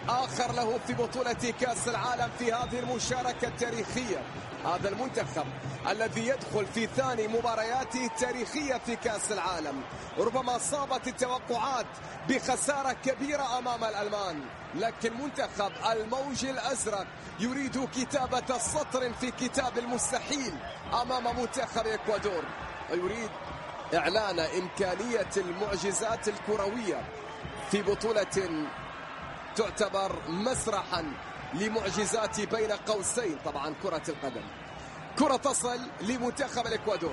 آخر له في بطولة كأس العالم في هذه المشاركة التاريخية. هذا المنتخب الذي يدخل في ثاني مبارياته التاريخية في كأس العالم. ربما صابت التوقعات بخسارة كبيرة أمام الألمان، لكن منتخب الموج الأزرق يريد كتابة سطر في كتاب المستحيل أمام منتخب إكوادور، ويريد إعلان إمكانية المعجزات الكروية في بطولة تعتبر مسرحا لمعجزات بين قوسين طبعا كرة القدم. كرة تصل لمنتخب الإكوادور،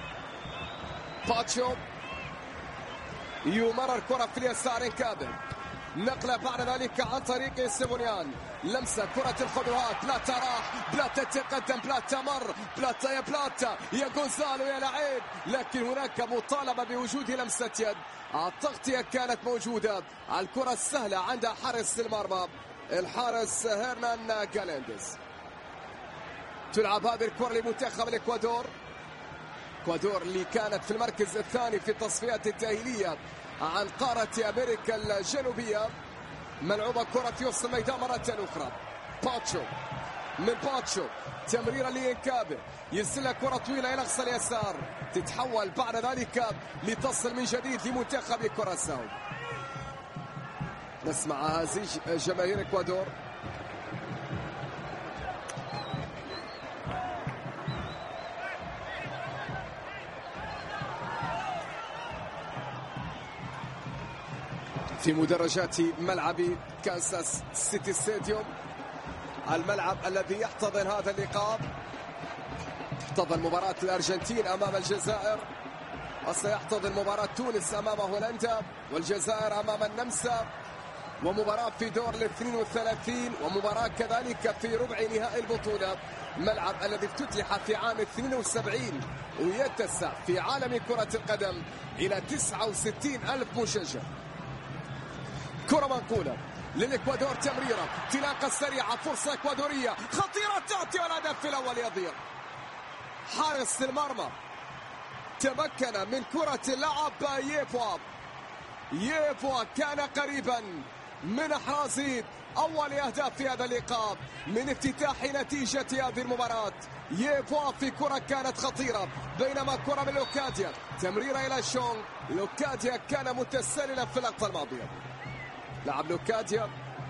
باتشو يمرر كرة في اليسار، انكابل نقلة بعد ذلك عن طريق سيمونيان، لمسة كرة الخضروات، بلاتا راح، بلاتا تقدم، بلاتا مر، بلاتا يا بلاتا يا غونزالو يا لعيب، لكن هناك مطالبة بوجود لمسة يد. التغطية كانت موجودة، الكرة السهلة عند حارس المرمى الحارس هيرنان غالينديز. تلعب هذه الكرة لمنتخب الإكوادور. إكوادور اللي كانت في المركز الثاني في التصفيات التأهيلية عن قارة أمريكا الجنوبية. ملعوبة كرة في وسط الميدان مرة أخرى، باتشو من باتشو، تمريرة لإنكابي، يرسلها كرة طويلة إلى أقصى اليسار، تتحول بعد ذلك لتصل من جديد لمنتخب كوراساو. نسمع هزيج جماهير إكوادور. في مدرجات ملعب كانساس سيتي ستاديوم، الملعب الذي يحتضن هذا اللقاء، يحتضن مباراة الأرجنتين أمام الجزائر، وسيحتضن مباراة تونس أمام هولندا، والجزائر أمام النمسا، ومباراة في دور ال 32، ومباراة كذلك في ربع نهائي البطولة. ملعب الذي افتتح في عام 72 ويتسع في عالم كرة القدم إلى 69,000 مشجع. كرة منقولة للإكوادور، تمريرة، انطلاقة سريعة، فرصة إكوادورية خطيرة تأتي والهدف الأول يضيع. حارس المرمى تمكن من كرة اللعب ييفوا كان قريبا من إحراز أول أهداف في هذا اللقاء من افتتاح نتيجة هذه المباراة. ييفوا في كرة كانت خطيرة، بينما كرة من لوكاديا، تمريرة إلى شونغ، لوكاديا كان متسللا في اللقطة الماضية. لاعب لوكاديا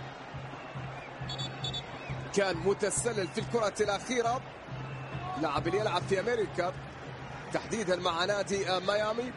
كان متسلل في الكرة الأخيرة، لاعب اللي يلعب في أمريكا تحديدا مع نادي ميامي.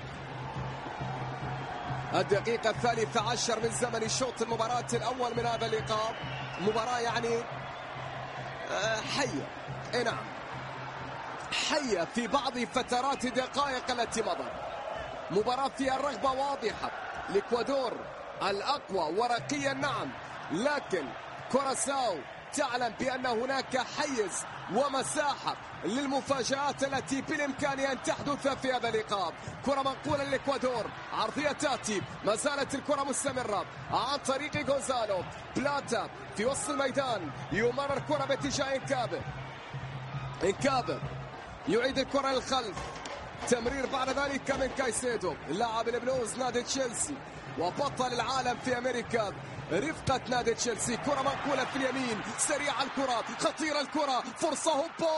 الدقيقة 13 من زمن الشوط المباراة الأول من هذا اللقاء. مباراة يعني حية، نعم حية في بعض فترات الدقائق التي مضت. مباراة فيها الرغبة واضحة، الإكوادور الأقوى ورقيا نعم، لكن كوراساو تعلم بأن هناك حيز ومساحة للمفاجآت التي بالإمكان أن تحدث في هذا اللقاء. كرة منقولة للإكوادور، عرضية تأتي، ما زالت الكرة مستمرة عن طريق غونزالو، بلاتا في وسط الميدان، يمرر كرة باتجاه إنكابي يعيد الكرة للخلف، تمرير بعد ذلك من كايسيدو، اللاعب البلوز نادي تشيلسي وبطل العالم في أمريكا رفقة نادي تشيلسي. كرة منقولة في اليمين، سريعة الكرة، خطيرة الكرة، فرصة هوبا،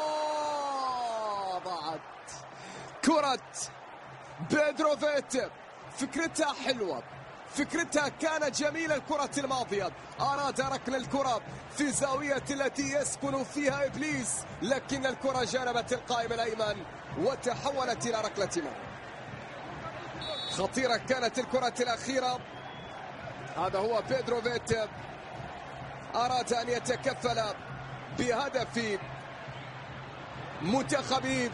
ضاعت كرة بيدرو فيتي. فكرتها حلوة، فكرتها كانت جميلة. الكرة الماضية أراد ركن الكرة في زاوية التي يسكن فيها إبليس، لكن الكرة جانبت القائم الأيمن وتحولت إلى ركلة مرمى. خطيرة كانت الكرة الأخيرة. هذا هو بيدرو فيتي، أراد أن يتكفل بهدف منتخب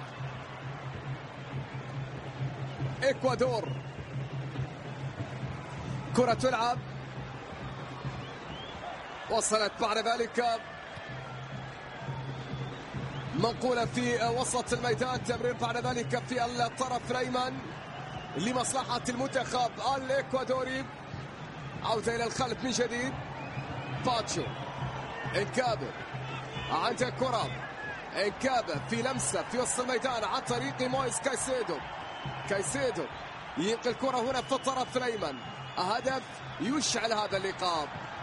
إكوادور. كرة تلعب، وصلت بعد ذلك منقولة في وسط الميدان، تمرير بعد ذلك في الطرف الأيمن لمصلحة المنتخب الإكوادوري. عودة إلى الخلف من جديد، باتشو، إنكابي عنده كرة، إنكابي في لمسة في وسط الميدان عن طريق مويس كايسيدو ينقل الكرة هنا في الطرف الأيمن. هدف يشعل هذا اللقاء،